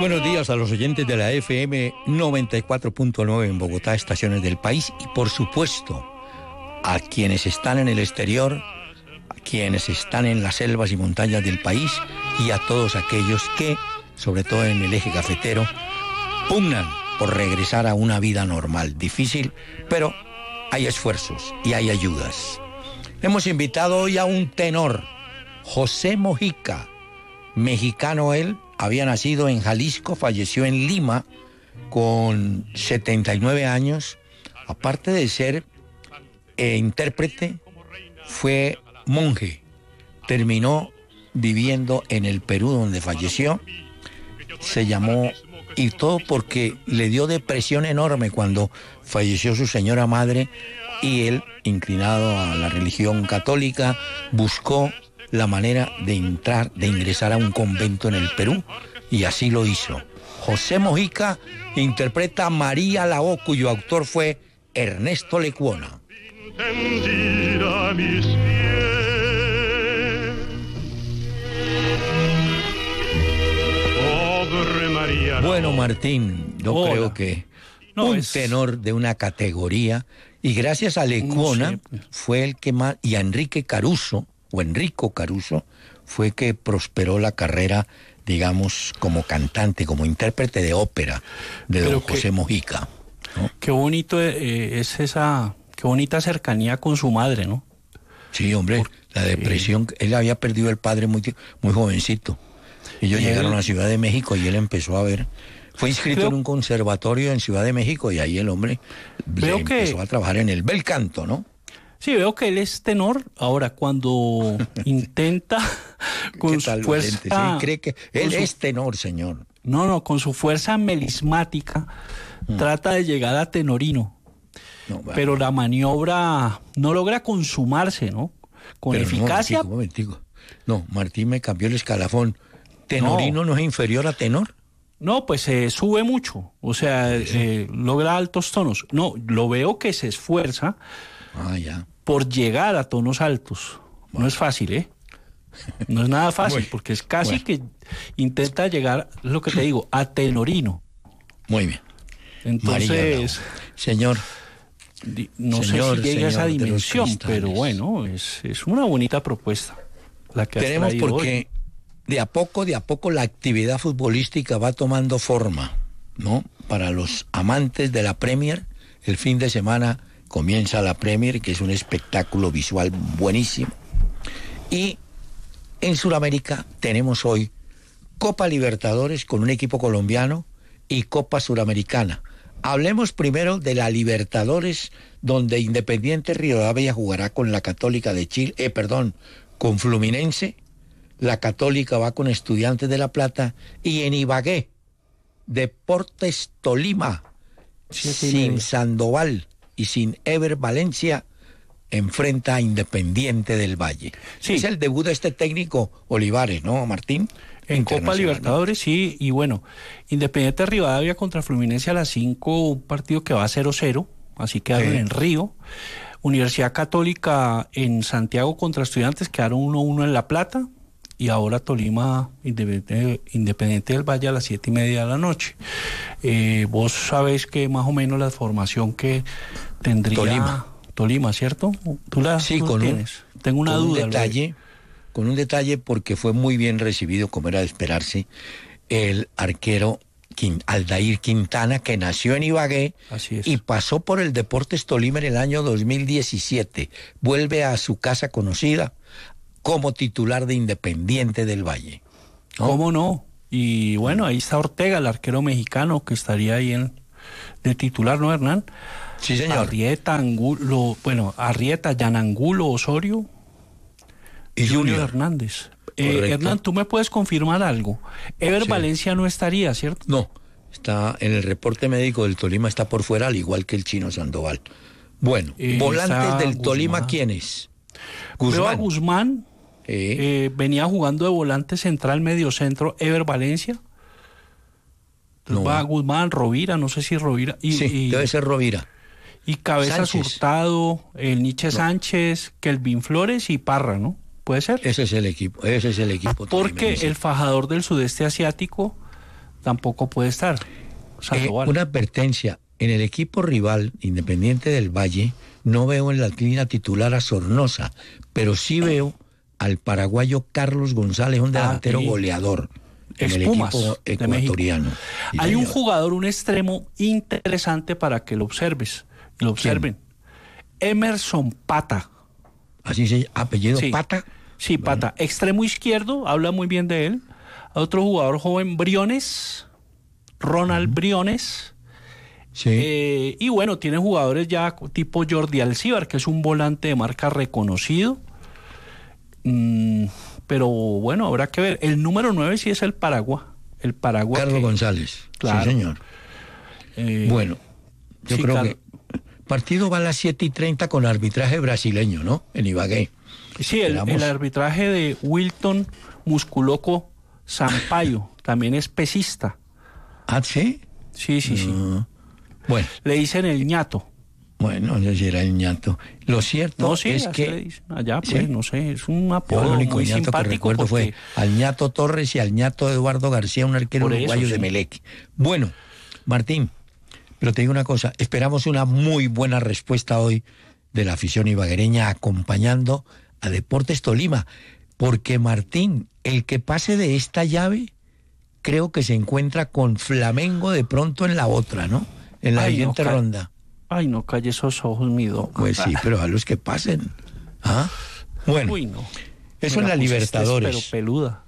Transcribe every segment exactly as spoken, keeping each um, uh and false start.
buenos días a los oyentes de la F M noventa y cuatro punto nueve en Bogotá, estaciones del país, y por supuesto a quienes están en el exterior, a quienes están en las selvas y montañas del país, y a todos aquellos que, sobre todo en el eje cafetero, pugnan por regresar a una vida normal. Difícil, pero hay esfuerzos y hay ayudas. Hemos invitado hoy a un tenor, José Mojica, mexicano él, había nacido en Jalisco, falleció en Lima con setenta y nueve años. Aparte de ser eh, intérprete, fue monje. Terminó viviendo en el Perú, donde falleció. Se llamó, y todo porque le dio depresión enorme cuando falleció su señora madre, y él, inclinado a la religión católica, buscó la manera de entrar, de ingresar a un convento en el Perú, y así lo hizo. José Mojica interpreta María Lao, cuyo autor fue Ernesto Lecuona. Bueno, Martín, yo Hola. creo que no, un es... tenor de una categoría, y gracias a Lecuona no sé. fue el que más, y a Enrique Caruso, o Enrico Caruso, fue que prosperó la carrera, digamos, como cantante, como intérprete de ópera de Pero don José qué, Mojica, ¿no? Qué bonito eh, es esa, qué bonita cercanía con su madre, ¿no? Sí, hombre, Porque, la depresión, eh, él había perdido el padre muy, muy jovencito. Ellos él, llegaron a Ciudad de México y él empezó a ver, fue inscrito creo, en un conservatorio en Ciudad de México, y ahí el hombre empezó que, a trabajar en el bel canto, ¿no? Sí, veo que él es tenor. Ahora, cuando intenta con su fuerza... Sí, cree que él su, es tenor, señor. No, no, con su fuerza melismática mm. trata de llegar a tenorino. No, bueno. Pero la maniobra no logra consumarse, ¿no? Con Pero eficacia... No, momentico, momentico. No, Martín me cambió el escalafón. ¿Tenorino no, no es inferior a tenor? No, pues se eh, sube mucho. O sea, eh, logra altos tonos. No, lo veo que se esfuerza... Ah, ya. por llegar a tonos altos. Bueno. No es fácil, ¿eh? No es nada fácil, bueno, porque es casi bueno. que intenta llegar, lo que te digo, a tenorino. Muy bien. Entonces, señor, no señor, sé si llega a esa dimensión, pero bueno, es, es una bonita propuesta la que tenemos, has porque hoy. de a poco, de a poco la actividad futbolística va tomando forma, ¿no? Para los amantes de la Premier, el fin de semana comienza la Premier, que es un espectáculo visual buenísimo. Y en Sudamérica tenemos hoy Copa Libertadores con un equipo colombiano y Copa Suramericana. Hablemos primero de la Libertadores, donde Independiente Rivadavia jugará con la Católica de Chile, eh, perdón, con Fluminense. La Católica va con Estudiantes de La Plata, y en Ibagué, Deportes Tolima, sí, sí, sin Sandoval y sin Ever Valencia, enfrenta a Independiente del Valle. Sí. Es el debut de este técnico Olivares, ¿no, Martín? En Copa Libertadores, ¿no? Sí, y bueno, Independiente Rivadavia contra Fluminense a las cinco, un partido que va a cero cero, así quedaron sí. en Río. Universidad Católica en Santiago contra Estudiantes, quedaron uno uno en La Plata, y ahora Tolima, Independiente, Independiente del Valle a las siete y media de la noche. Eh, vos sabés que más o menos la formación que tendría Tolima, Tolima, ¿cierto? ¿Tú la sí, tú con tienes? Un, Tengo una con duda. Un detalle, con un detalle, porque fue muy bien recibido, como era de esperarse, el arquero Aldair Quintana, que nació en Ibagué. Así es. Y pasó por el Deportes Tolima en el año dos mil diecisiete. Vuelve a su casa conocida como titular de Independiente del Valle, ¿no? ¿Cómo no? Y bueno, ahí está Ortega, el arquero mexicano, que estaría ahí en, de titular, ¿no, Hernán? Sí, señor. Arrieta, Angulo, bueno, Arrieta, Yanangulo, Osorio y Junior, Junior Hernández. Eh, Hernán, ¿tú me puedes confirmar algo? Ever sí. Valencia no estaría, ¿cierto? No, está en el reporte médico del Tolima, está por fuera, al igual que el Chino Sandoval. Bueno, eh, volantes del Guzmán. Tolima, ¿quiénes? Guzmán. Veo a Guzmán. Eh. Eh, venía jugando de volante central mediocentro Ever Valencia. No. Va Guzmán, Rovira, no sé si Rovira. Y, sí, y, debe ser Rovira. Y Cabezas Sánchez. Hurtado, el Nietzsche no. Sánchez, Kelvin Flores y Parra, ¿no? ¿Puede ser? Ese es el equipo, ese es el equipo. Porque el fajador del sudeste asiático tampoco puede estar. Eh, una advertencia, en el equipo rival, Independiente del Valle, no veo en la línea titular a Sornosa, pero sí veo al paraguayo Carlos González, un delantero ah, sí. goleador en Espumas, el equipo ecuatoriano. Sí, hay señor. un jugador, un extremo interesante para que lo observes, lo observen. ¿Quién? Emerson Pata. ¿Así se llama? ¿Apellido sí. Pata? Sí, bueno. Pata. Extremo izquierdo, habla muy bien de él. Otro jugador joven, Briones, Ronald uh-huh. Briones. Sí. Eh, y bueno, tiene jugadores ya tipo Jordi Alcíbar, que es un volante de marca reconocido. Mm, pero bueno, habrá que ver. El número nueve sí es el Paraguay. El Paraguay. Carlos que, González. Claro. Sí, señor. Eh, bueno, yo sí, creo Car... que el partido va a las siete y treinta con arbitraje brasileño, ¿no? En Ibagué. Sí, el, el arbitraje de Wilton Musculoco Sampaio, también es pesista. ¿Ah, sí? Sí, sí, sí. Uh, bueno. Le dicen el ñato. Bueno, no sé si era el ñato. Lo cierto no, sí, es que... Le dicen. Allá, pues, ¿sí? No sé, es un apodo Yo, el único muy ñato simpático. que recuerdo porque... fue al ñato Torres y al ñato Eduardo García, un arquero Por uruguayo eso, de sí. Melec. Bueno, Martín, pero te digo una cosa, esperamos una muy buena respuesta hoy de la afición ibaguereña acompañando a Deportes Tolima, porque Martín, el que pase de esta llave, creo que se encuentra con Flamengo de pronto en la otra, ¿no? En la Ay, siguiente no, ronda. Ay, no calle esos ojos, mi doc. Pues sí, pero a los que pasen. ¿Ah? Bueno, Uy, no. eso en la Libertadores. Pero peluda.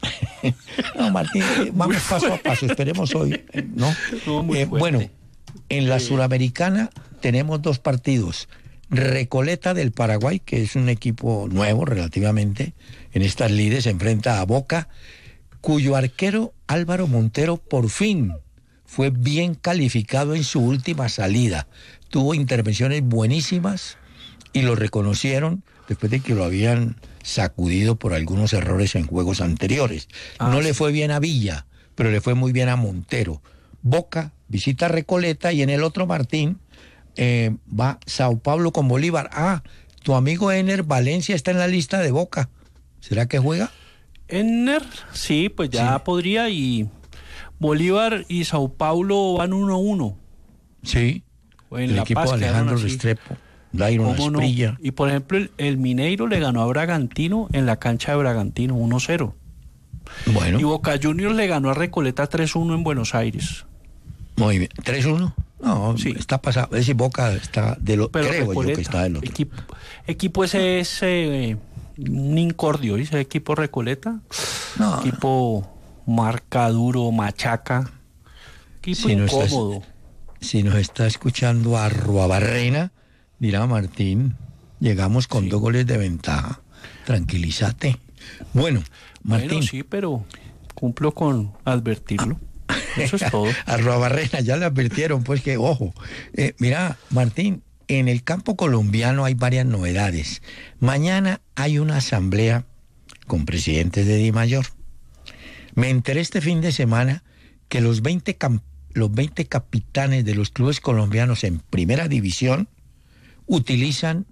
No, Martín, vamos paso a paso, esperemos hoy, ¿no? no eh, bueno, en la eh. Suramericana tenemos dos partidos. Recoleta del Paraguay, que es un equipo nuevo relativamente, en estas lides se enfrenta a Boca, cuyo arquero Álvaro Montero por fin fue bien calificado en su última salida. Tuvo intervenciones buenísimas y lo reconocieron después de que lo habían sacudido por algunos errores en juegos anteriores. Ah, no sí. le fue bien a Villa, pero le fue muy bien a Montero. Boca visita Recoleta y en el otro, Martín, eh, va Sao Paulo con Bolívar. Ah, tu amigo Ener Valencia está en la lista de Boca. ¿Será que juega? Ener, sí, pues ya sí. podría y... Bolívar y Sao Paulo van uno a uno. Sí, en el La equipo Paz, de Alejandro Restrepo, Dairon Asprilla. No? Y por ejemplo, el, el Mineiro le ganó a Bragantino en la cancha de Bragantino uno cero. Bueno. Y Boca Juniors le ganó a Recoleta tres uno en Buenos Aires. Muy bien. ¿tres uno? No, sí. Está pasado. Es decir, Boca está de lo Pero creo Recoleta, yo que está del otro. Equipo, equipo ese es eh, un incordio, ¿dice? Equipo Recoleta. No. Equipo... marca duro, machaca, equipo si incómodo. Nos está, si nos está escuchando Arruabarrena, dirá Martín, llegamos con sí. dos goles de ventaja, tranquilízate. Bueno, Martín. Bueno, sí, pero cumplo con advertirlo. Eso es todo. Arruabarrena, ya le advirtieron, pues que, ojo. Eh, mira, Martín, en el campo colombiano hay varias novedades. Mañana hay una asamblea con presidentes de DIMAYOR. Me enteré este fin de semana que los veinte, camp- los veinte capitanes de los clubes colombianos en primera división utilizan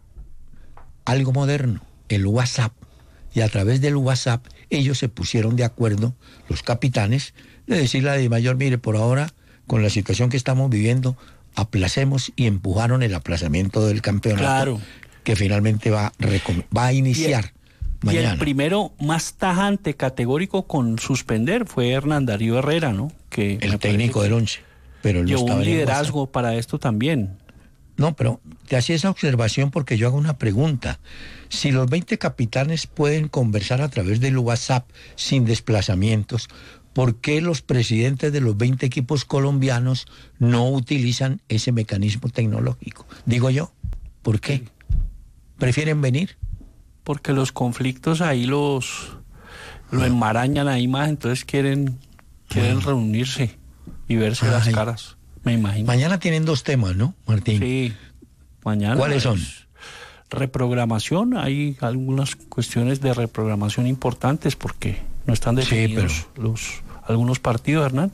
algo moderno, el WhatsApp. Y a través del WhatsApp ellos se pusieron de acuerdo, los capitanes, de decirle a DIMAYOR, mire, por ahora, con la situación que estamos viviendo, aplacemos y empujaron el aplazamiento del campeonato. Claro. Que finalmente va, recom- va a iniciar. Mañana. Y el primero más tajante, categórico con suspender fue Hernán Darío Herrera, ¿no? Que el técnico del once. Pero llevó un liderazgo para esto también. No, pero te hacía esa observación porque yo hago una pregunta. Si los veinte capitanes pueden conversar a través del WhatsApp sin desplazamientos, ¿por qué los presidentes de los veinte equipos colombianos no utilizan ese mecanismo tecnológico? Digo yo, ¿por qué? ¿Prefieren venir? Porque los conflictos ahí los lo enmarañan ahí más, entonces quieren quieren bueno. reunirse y verse Ay. las caras, me imagino. Mañana tienen dos temas, ¿no, Martín? Sí, mañana. ¿Cuáles son? Reprogramación, hay algunas cuestiones de reprogramación importantes porque no están definidos sí, pero... los algunos partidos, Hernán.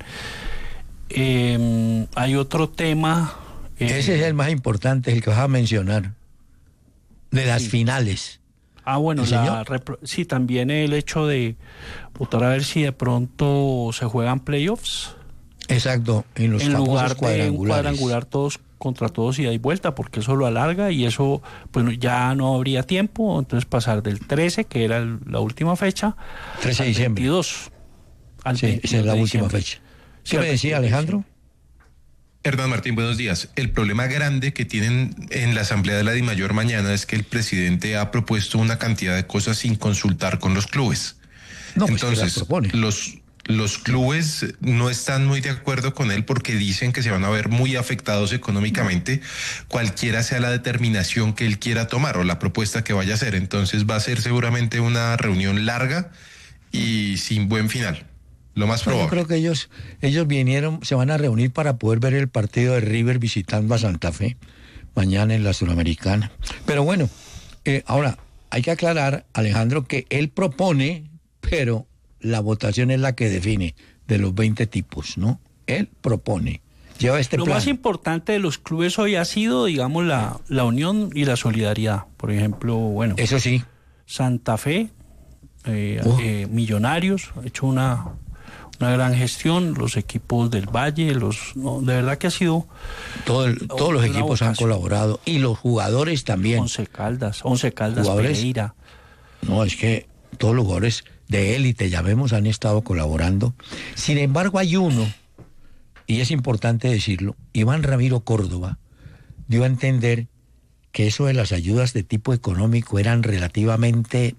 Eh, hay otro tema. Eh, Ese es el más importante, el que vas a mencionar, de las sí. finales. Ah, bueno, la repro- sí, también el hecho de votar a ver si de pronto se juegan playoffs. Exacto, en los en famosos lugar de un cuadrangulares. cuadrangular todos contra todos y da y vuelta, porque eso lo alarga y eso pues ya no habría tiempo, entonces pasar del trece, que era el- la última fecha, trece de al diciembre. veintidós. Al Sí, esa es la de última diciembre. fecha. Sí, ¿Qué al me decía veintidós de Alejandro? diciembre. Hernán Martín, buenos días. El problema grande que tienen en la Asamblea de la DIMAYOR mañana es que el presidente ha propuesto una cantidad de cosas sin consultar con los clubes. No, pues que las Entonces, propone. los, los clubes no están muy de acuerdo con él porque dicen que se van a ver muy afectados económicamente, cualquiera sea la determinación que él quiera tomar o la propuesta que vaya a hacer. Entonces va a ser seguramente una reunión larga y sin buen final. Lo más No, yo probable. creo que ellos, ellos vinieron, se van a reunir para poder ver el partido de River visitando a Santa Fe mañana en la Suramericana. Pero bueno, eh, ahora hay que aclarar, Alejandro, que él propone, pero la votación es la que define de los veinte tipos, ¿no? Él propone. Lleva este Lo plan. más importante de los clubes hoy ha sido, digamos, la, la unión y la solidaridad. Por ejemplo, bueno, Eso sí. Santa Fe, eh, Oh. eh, Millonarios, ha hecho una, una gran gestión, los equipos del Valle, los no, de verdad que ha sido Todo el- todos los Una equipos han vocación. colaborado y los jugadores también. Once Caldas, Once Caldas, Jugadores. Pereira. No, es que todos los jugadores de élite, llamemos, han estado colaborando. Sin embargo, hay uno, y es importante decirlo, Iván Ramiro Córdoba dio a entender que eso de las ayudas de tipo económico eran relativamente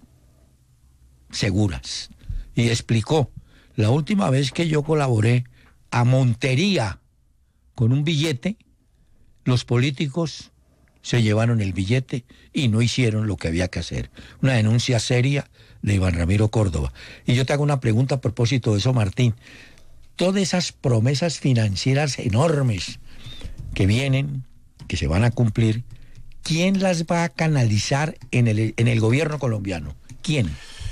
seguras. Y explicó, la última vez que yo colaboré a Montería con un billete, los políticos se llevaron el billete y no hicieron lo que había que hacer. Una denuncia seria de Iván Ramiro Córdoba. Y yo te hago una pregunta a propósito de eso, Martín. Todas esas promesas financieras enormes que vienen, que se van a cumplir, ¿quién las va a canalizar en el, en el gobierno colombiano? ¿Quién?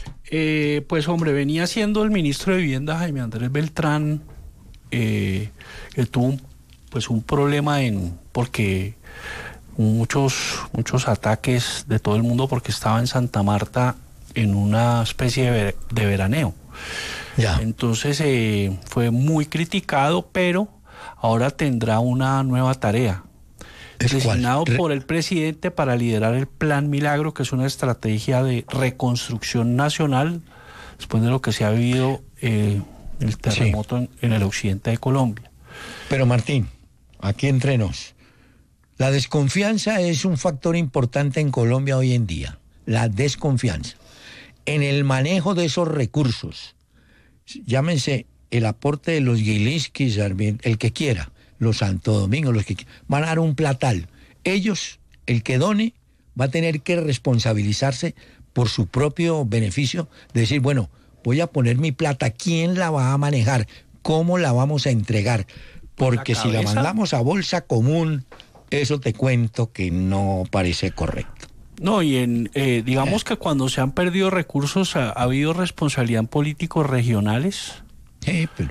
Eh, pues hombre, venía siendo el ministro de Vivienda Jaime Andrés Beltrán, eh, que tuvo un, pues un problema en porque muchos muchos ataques de todo el mundo porque estaba en Santa Marta en una especie de, ver- de veraneo. Ya. Entonces eh, fue muy criticado, pero ahora tendrá una nueva tarea. ¿Es cuál? Designado Re- por el presidente para liderar el Plan Milagro, que es una estrategia de reconstrucción nacional después de lo que se ha vivido eh, el terremoto en, en el occidente de Colombia. Pero Martín, aquí entre nos, la desconfianza es un factor importante en Colombia hoy en día. La desconfianza. En el manejo de esos recursos, llámense el aporte de los Gilinskis, el que quiera, los Santo Domingo, los que quieran, van a dar un platal. Ellos, el que done, va a tener que responsabilizarse por su propio beneficio, de decir, bueno, voy a poner mi plata, ¿quién la va a manejar? ¿Cómo la vamos a entregar? Porque La si la cabeza. mandamos a bolsa común, eso te cuento que no parece correcto. No, y en eh, digamos que cuando se han perdido recursos ha, ha habido responsabilidad en políticos regionales. Eh, pero,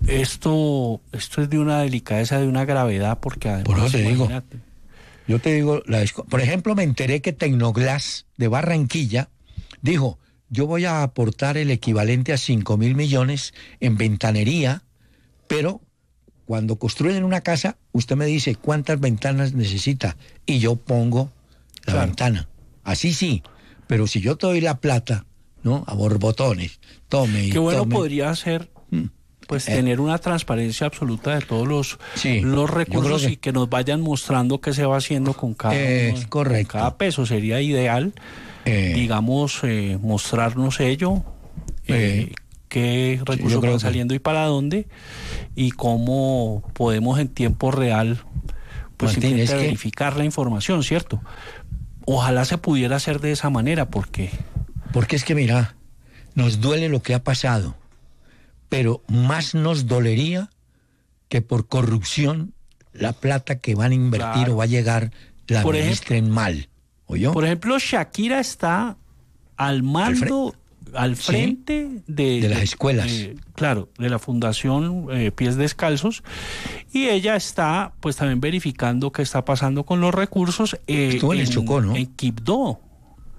Esto, esto es de una delicadeza, de una gravedad, porque además, Por eso te digo. imagínate, yo te digo, la desco- por ejemplo, me enteré que Tecnoglass de Barranquilla dijo, yo voy a aportar el equivalente a cinco mil millones en ventanería, pero cuando construyen una casa, usted me dice cuántas ventanas necesita y yo pongo la Claro. ventana. Así sí, pero si yo te doy la plata, ¿no? A borbotones, tome y qué bueno tome. podría ser pues Eh. tener una transparencia absoluta de todos los, Sí, los yo creo recursos que- y que nos vayan mostrando qué se va haciendo con cada, Es uno, correcto. con cada peso. Sería ideal, Eh. digamos, eh, mostrarnos ello, eh, Eh. qué yo recursos creo van que- saliendo y para dónde, y cómo podemos en tiempo real pues Martín, simplemente es que- verificar la información, ¿cierto? Ojalá se pudiera hacer de esa manera, porque Porque es que mira, nos duele lo que ha pasado, pero más nos dolería que por corrupción la plata que van a invertir Claro. o va a llegar la Por administren mal. ¿Oyó? por ejemplo, Shakira está al mando, al Sí, frente de, de las escuelas. de- claro, de la Fundación eh, Pies Descalzos, y ella está pues también verificando qué está pasando con los recursos. eh, Estuvo en el Chocó, ¿no? En Quibdó.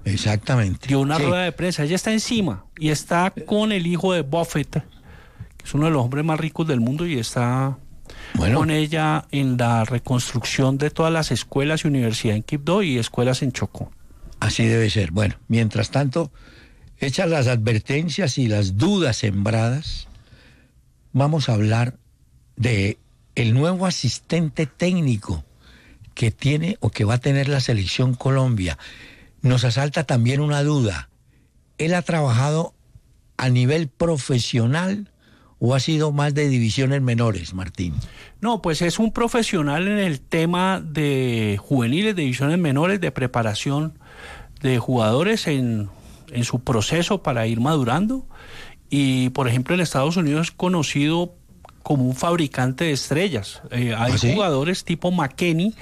Exactamente. Dio una sí. rueda de prensa, ella está encima y está con el hijo de Buffett, que es uno de los hombres más ricos del mundo, y está bueno. con ella en la reconstrucción de todas las escuelas y universidades en Quibdó y escuelas en Chocó. Así debe ser. Bueno, mientras tanto, hechas las advertencias y las dudas sembradas, vamos a hablar de el nuevo asistente técnico que tiene o que va a tener la Selección Colombia. Nos asalta también una duda. ¿Él ha trabajado a nivel profesional o ha sido más de divisiones menores, Martín? No, pues es un profesional en el tema de juveniles, de divisiones menores, de preparación de jugadores en, en su proceso para ir madurando. Y, por ejemplo, en Estados Unidos es conocido como un fabricante de estrellas. Eh, hay ¿Ah, sí? jugadores tipo McKennie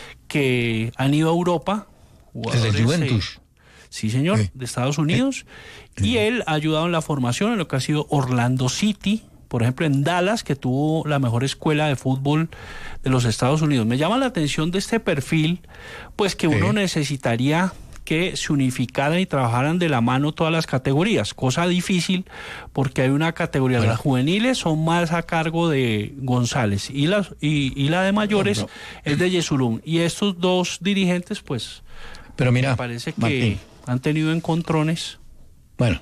que han ido a Europa. Desde Juventus. Eh, sí, señor, ¿Eh? de Estados Unidos. ¿Eh? Y él ha ayudado en la formación en lo que ha sido Orlando City, por ejemplo, en Dallas, que tuvo la mejor escuela de fútbol de los Estados Unidos. Me llama la atención de este perfil, pues que uno ¿Eh? necesitaría que se unificaran y trabajaran de la mano todas las categorías, cosa difícil porque hay una categoría, bueno. las juveniles son más a cargo de González y, las, y, y la de mayores no, no. es de Yesulum. Y estos dos dirigentes, pues, pero mira, me parece que Martín, han tenido encontrones. Bueno,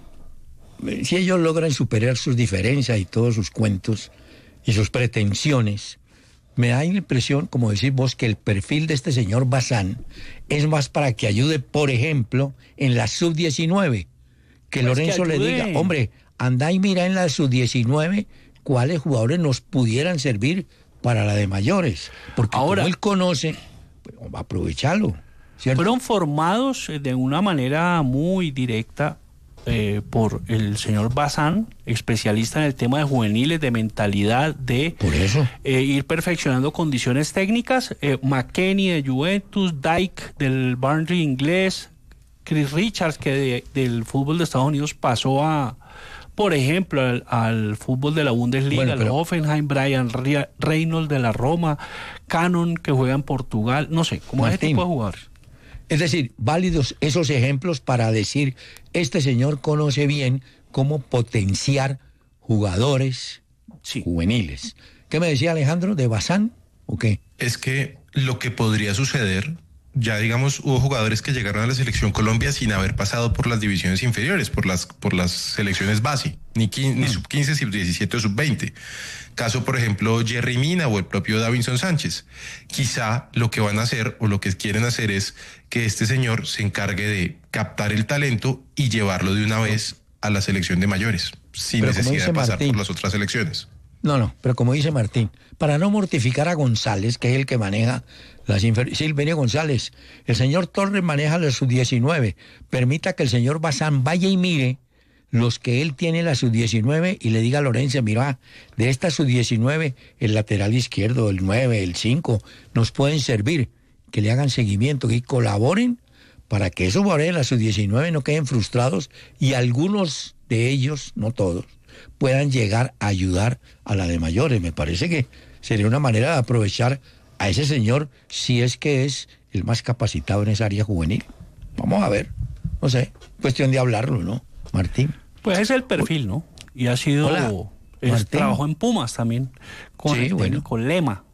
si ellos logran superar sus diferencias y todos sus cuentos y sus pretensiones, me da la impresión, como decís vos, que el perfil de este señor Bazán es más para que ayude, por ejemplo, en la sub diecinueve. Que pues Lorenzo que le diga, hombre, anda y mira en la sub diecinueve cuáles jugadores nos pudieran servir para la de mayores. Porque ahora, como él conoce, pues, va a aprovecharlo, ¿cierto? Fueron formados de una manera muy directa Eh, por el señor Bazán, especialista en el tema de juveniles, de mentalidad, de por eso. Eh, ir perfeccionando condiciones técnicas. eh, McKennie de Juventus, Dyke del Burnley inglés, Chris Richards, que de, del fútbol de Estados Unidos pasó a, por ejemplo, al, al fútbol de la Bundesliga, bueno, pero... al Hoffenheim, Brian Reynolds de la Roma, Cannon, que juega en Portugal, no sé, como ese tipo de jugadores. Es decir, válidos esos ejemplos para decir, este señor conoce bien cómo potenciar jugadores sí. juveniles. ¿Qué me decía Alejandro, de Bazán o qué? Es que lo que podría suceder, ya digamos, hubo jugadores que llegaron a la Selección Colombia sin haber pasado por las divisiones inferiores, por las, por las selecciones base, ni, quince, ni sub quince, sub diecisiete o sub veinte. Caso, por ejemplo, Jerry Mina o el propio Davinson Sánchez. Quizá lo que van a hacer o lo que quieren hacer es que este señor se encargue de captar el talento y llevarlo de una vez a la selección de mayores, sin pero necesidad de pasar Martín, por las otras selecciones. No, no, pero como dice Martín, para no mortificar a González, que es el que maneja las inferiores, Silverio González, el señor Torres maneja la sub diecinueve, permita que el señor Bazán vaya y mire los que él tiene en la sub diecinueve y le diga a Lorenzo, mira, de esta sub diecinueve, el lateral izquierdo, el nueve, el cinco, nos pueden servir, que le hagan seguimiento, que colaboren para que esos jugadores de la sub diecinueve no queden frustrados y algunos de ellos, no todos, puedan llegar a ayudar a la de mayores. Me parece que sería una manera de aprovechar a ese señor si es que es el más capacitado en esa área juvenil. Vamos a ver, no sé, cuestión de hablarlo, ¿no, Martín? Pues es el perfil, ¿no? Y ha sido... Hola, es, trabajó en Pumas también, con sí, el bueno. técnico Lema.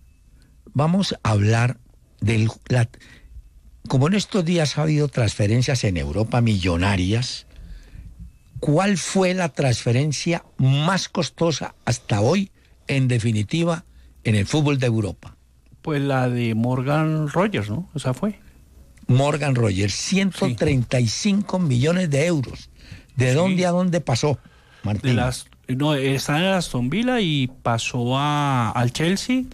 Vamos a hablar del... La, como en estos días ha habido transferencias en Europa millonarias, ¿cuál fue la transferencia más costosa hasta hoy, en definitiva, en el fútbol de Europa? Pues la de Morgan Rogers, ¿no? Esa fue. Morgan Rogers, ciento treinta y cinco sí. millones de euros. ¿De sí. dónde a dónde pasó, Martín? De las, no, está en el Aston Villa y pasó a, al Chelsea,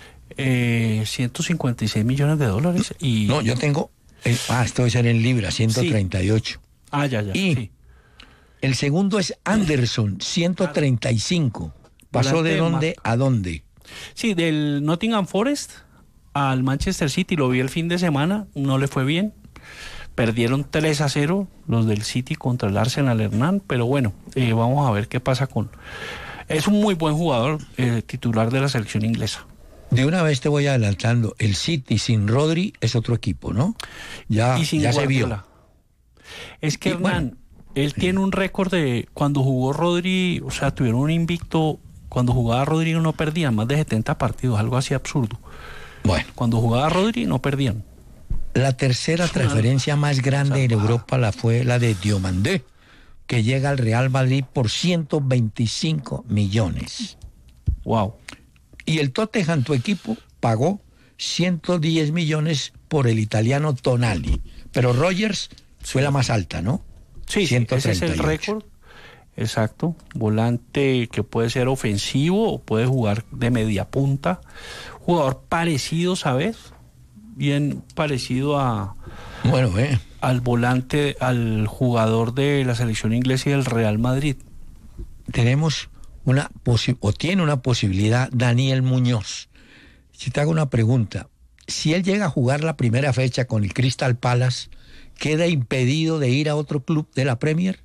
eh, ciento cincuenta y seis millones de dólares. Y... No, yo tengo, el, ah, esto debe ser en libras, ciento treinta y ocho. Sí. Ah, ya, ya. Y sí. el segundo es Anderson, ciento treinta y cinco. ¿Pasó de dónde a dónde? Sí, del Nottingham Forest al Manchester City, lo vi el fin de semana, no le fue bien. Perdieron tres a cero los del City contra el Arsenal, Hernán, pero bueno, eh, vamos a ver qué pasa con... Es un muy buen jugador, eh, titular de la selección inglesa. De una vez te voy adelantando, el City sin Rodri es otro equipo, ¿no? Ya, y sin ya se Guardiola. vio. Es que Y, Hernán, bueno, él sí. tiene un récord de cuando jugó Rodri, o sea, tuvieron un invicto, cuando jugaba Rodri no perdían más de setenta partidos, algo así absurdo. Bueno, Cuando jugaba Rodri no perdían. la tercera transferencia más grande en Europa la fue la de Diomandé, que llega al Real Madrid por ciento veinticinco millones. Wow. Y el Tottenham, tu equipo, pagó ciento diez millones por el italiano Tonali. Pero Rogers fue la más alta, ¿no? Sí, sí, ese es el récord. Exacto. Volante que puede ser ofensivo o puede jugar de media punta. Jugador parecido, ¿sabes? Bien parecido a Bueno, eh. al volante, al jugador de la selección inglesa y del Real Madrid. Tenemos una posi- o tiene una posibilidad Daniel Muñoz. Si te hago una pregunta, si él llega a jugar la primera fecha con el Crystal Palace, ¿queda impedido de ir a otro club de la Premier?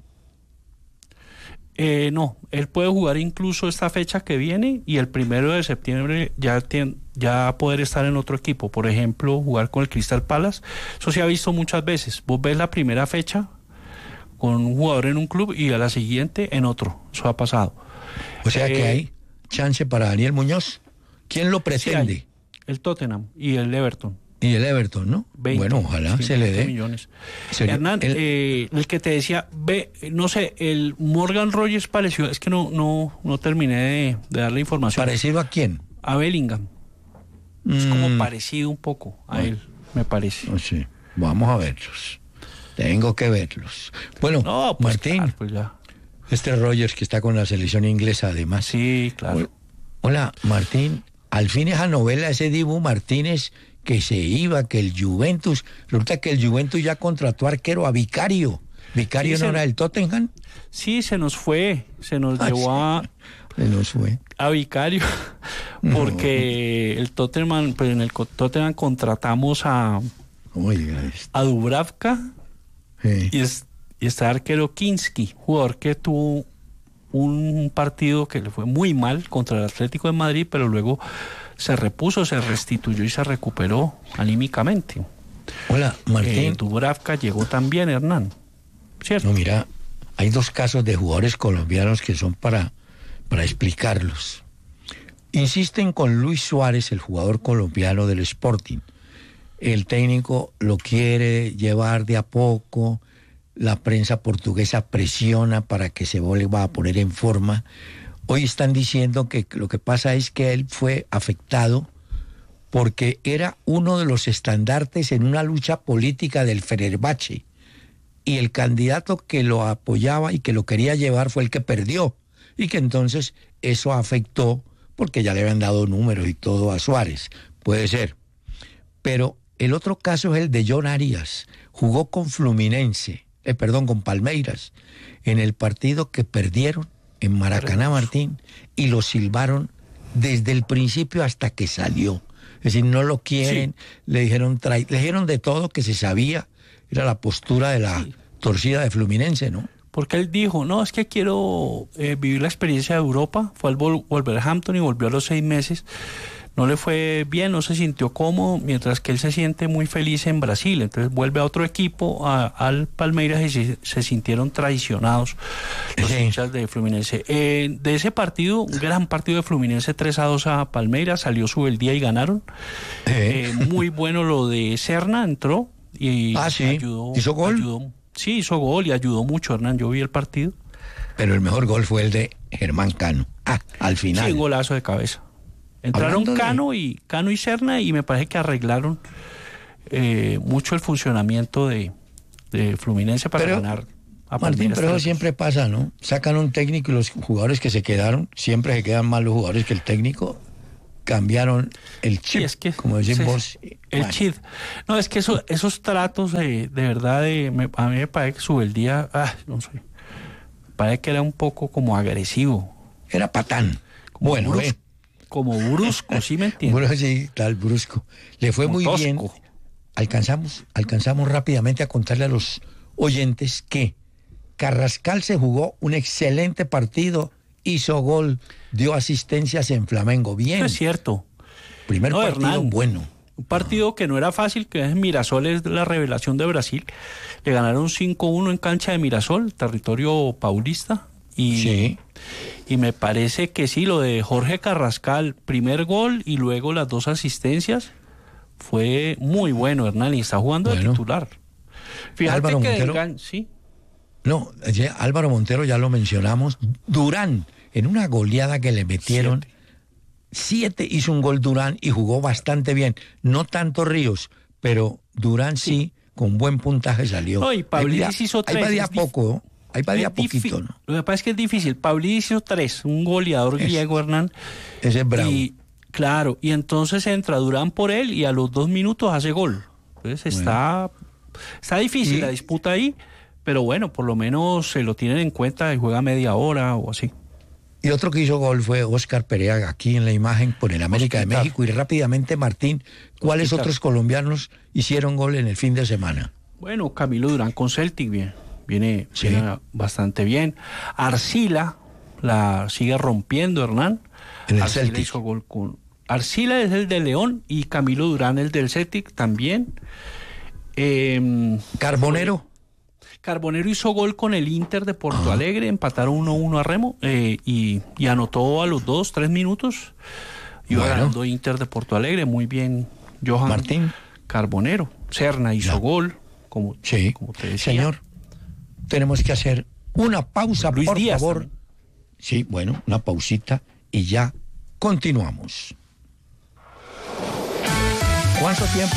Eh, no, él puede jugar incluso esta fecha que viene y el primero de septiembre ya, tien, ya poder estar en otro equipo. Por ejemplo, jugar con el Crystal Palace. Eso se ha visto muchas veces. Vos ves la primera fecha con un jugador en un club y a la siguiente en otro. Eso ha pasado. O sea Eh, que hay chance para Daniel Muñoz. ¿Quién lo Sí, pretende? hay. El Tottenham y el Everton. Y el Everton, ¿no? veinte, Bueno, ojalá sí, se le veinte dé. millones. Sería- Hernán, el- eh, el que te decía, ve, no sé, el Morgan Rogers pareció, es que no, no, no terminé de, de darle información. ¿Parecido a quién? A Bellingham. Es como Mm, parecido un poco a Bueno. él, me parece. no sé. Vamos a verlos. Tengo que verlos. Bueno, No, pues Martín, claro, pues ya. este Rogers que está con la selección inglesa además. Sí, claro. Hola, Martín. Al fin esa novela, ese Dibu Martínez que se iba, que el Juventus, resulta que el Juventus ya contrató arquero a Vicario. ¿Vicario Sí, no se- era el Tottenham? Sí, se nos fue, se nos Ah, llevó a, Se nos fue. a Vicario, porque el Tottenham, pues en el co- Tottenham contratamos a, Oiga, este. a Dubravka eh, y, es, y está arquero Kinski, jugador que tuvo un partido que le fue muy mal contra el Atlético de Madrid, pero luego se repuso, se restituyó y se recuperó anímicamente. Hola, Eh, Martín. Dubravka llegó también, Hernán. ¿Cierto? No, mira, hay dos casos de jugadores colombianos que son para, para explicarlos. Insisten con Luis Suárez, el jugador colombiano del Sporting. El técnico lo quiere llevar de a poco, la prensa portuguesa presiona para que se vuelva a poner en forma. Hoy están diciendo que lo que pasa es que él fue afectado porque era uno de los estandartes en una lucha política del Fenerbahce y el candidato que lo apoyaba y que lo quería llevar fue el que perdió y que entonces eso afectó porque ya le habían dado números y todo a Suárez. Puede ser. Pero el otro caso es el de John Arias. Jugó con Fluminense, eh, perdón, con Palmeiras, en el partido que perdieron en Maracaná, Martín, y lo silbaron desde el principio hasta que salió. Es decir, no lo quieren, sí. le dijeron trai- le dijeron de todo que se sabía, era la postura de la sí. torcida de Fluminense, ¿no? Porque él dijo, no, es que quiero eh, vivir la experiencia de Europa, fue al Vol- Wolverhampton y volvió a los seis meses, no le fue bien, no se sintió cómodo, mientras que él se siente muy feliz en Brasil, entonces vuelve a otro equipo, a, al Palmeiras, y se, se sintieron traicionados los sí. hinchas de Fluminense. Eh, de ese partido, un gran partido de Fluminense, tres a dos a Palmeiras, salió su el día y ganaron. Eh. Eh, muy bueno lo de Serna, entró y ah, sí. ayudó. ¿Hizo gol? Ayudó, sí, hizo gol y ayudó mucho, Hernán, yo vi el partido. Pero el mejor gol fue el de Germán Cano, ah, al final. Sí, golazo de cabeza. Entraron de... Cano y Cano y Serna y me parece que arreglaron eh, mucho el funcionamiento de, de Fluminense para pero, ganar. A Martín, pero eso siempre pasa, ¿no? Sacan un técnico y los jugadores que se quedaron, siempre se quedan más los jugadores que el técnico, cambiaron el chip, sí, es que, como decís vos. El bueno. chip. No, es que eso, esos tratos eh, de verdad, de, me, a mí me parece que sube el día, ah, no sé, me parece que era un poco como agresivo. Era patán. Como bueno, brusco, eh. Como brusco, ¿sí me entiendes? Bueno, sí, tal brusco. Le fue como muy tosco. bien. Alcanzamos, alcanzamos rápidamente a contarle a los oyentes que Carrascal se jugó un excelente partido, hizo gol, dio asistencias en Flamengo. Bien. Eso es cierto. Primer no, partido Hernán, bueno. Un partido que no era fácil, que es Mirasol, es la revelación de Brasil. Le ganaron cinco uno en cancha de Mirasol, territorio paulista. Y, sí. y me parece que sí, lo de Jorge Carrascal, primer gol y luego las dos asistencias, fue muy bueno, Hernán, y está jugando bueno. de titular. Fíjate Álvaro que Montero, Delgan, sí. No, Álvaro Montero ya lo mencionamos. Durán, en una goleada que le metieron... Siete. Siete hizo un gol Durán y jugó bastante bien. No tanto Ríos, pero Durán sí, sí con buen puntaje salió. No, y Pavlidis hizo tres. Ahí va de a poco, ahí va de a poquito, ¿no? Lo que pasa es que es difícil. Pavlidis hizo tres, un goleador es, griego, Hernán. Ese es bravo. Y, claro, y entonces entra Durán por él y a los dos minutos hace gol. Entonces bueno. está, está difícil ¿Y? la disputa ahí, pero bueno, por lo menos se lo tienen en cuenta y juega media hora o así. Y otro que hizo gol fue Óscar Perea, aquí en la imagen por el América Hospital. de México. Y rápidamente, Martín, ¿cuáles Hospital. otros colombianos hicieron gol en el fin de semana? Bueno, Camilo Durán con Celtic, bien, viene, sí. viene bastante bien. Arcila la sigue rompiendo, Hernán. En el Arcila Celtic. hizo gol con... Arcila es el de León y Camilo Durán el del Celtic también. Eh, Carbonero. Carbonero hizo gol con el Inter de Porto Alegre, empataron uno uno a Remo eh, y, y anotó a los dos, tres minutos. Iba bueno. ganando Inter de Porto Alegre, muy bien Johan Martín Carbonero. Serna hizo no. gol, como, sí. como te decía. Señor, tenemos que hacer una pausa, Luis por Díaz favor. También. Sí, bueno, una pausita y ya continuamos. ¿Cuánto tiempo?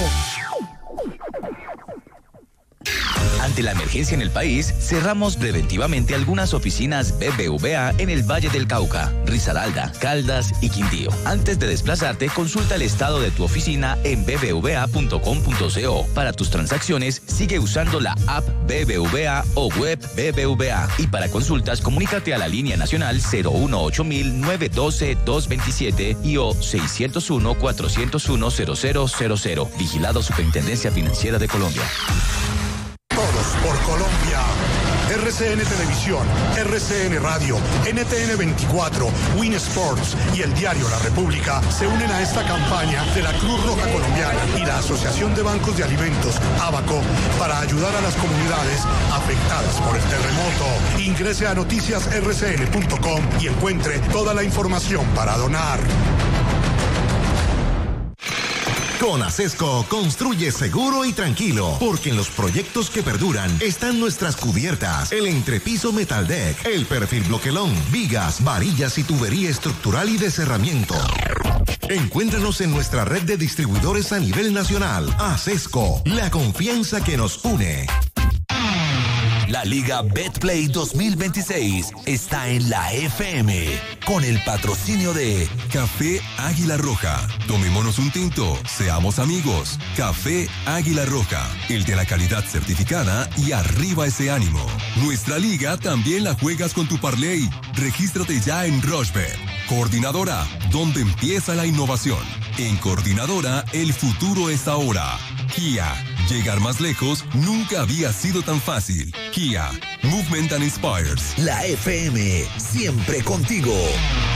Ante la emergencia en el país, cerramos preventivamente algunas oficinas B B V A en el Valle del Cauca, Risaralda, Caldas y Quindío. Antes de desplazarte, consulta el estado de tu oficina en b b v a punto com punto co. Para tus transacciones, sigue usando la app B B V A o web B B V A. Y para consultas, comunícate a la línea nacional cero uno ocho mil nueve uno dos dos dos siete y o seiscientos uno cuatrocientos uno cero cero cero cero. Vigilado Superintendencia Financiera de Colombia. Todos por Colombia. R C N Televisión, R C N Radio, N T N veinticuatro, Win Sports y el diario La República se unen a esta campaña de la Cruz Roja Colombiana y la Asociación de Bancos de Alimentos, ABACO, para ayudar a las comunidades afectadas por el terremoto. Ingrese a noticias r c n punto com y encuentre toda la información para donar. Con Acesco, construye seguro y tranquilo, porque en los proyectos que perduran están nuestras cubiertas, el entrepiso metal deck, el perfil bloquelón, vigas, varillas y tubería estructural y de cerramiento. Encuéntranos en nuestra red de distribuidores a nivel nacional. Acesco, la confianza que nos une. La Liga Betplay dos mil veintiséis está en la F M con el patrocinio de Café Águila Roja. Tomémonos un tinto, seamos amigos. Café Águila Roja, el de la calidad certificada y arriba ese ánimo. Nuestra liga también la juegas con tu parlay. Regístrate ya en Rochebet. Coordinadora, donde empieza la innovación. En Coordinadora, el futuro es ahora. Kia, llegar más lejos nunca había sido tan fácil. Kia, Movement and Inspires. La F M, siempre contigo.